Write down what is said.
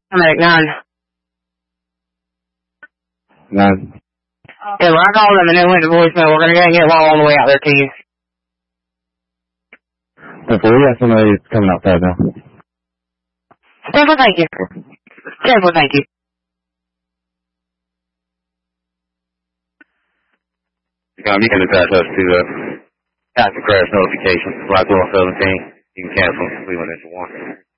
I'm at 9. 9. Yeah, well, I called them and it went to voicemail. We're going to get one on the way out there to you. Okay, we got somebody coming outside now. Careful, thank you. Careful, thank you. You can attach us to after crash notification, Blackwell 17. You can cancel. We went into 1.